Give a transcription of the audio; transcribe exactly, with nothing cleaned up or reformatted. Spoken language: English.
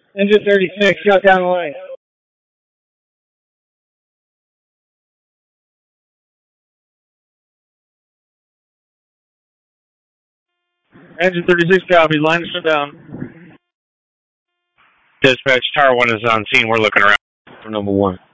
Engine thirty-six, shut down the line. Engine thirty-six, copy. Line shut down. Dispatch, Tower one is on scene. We're looking around for number one.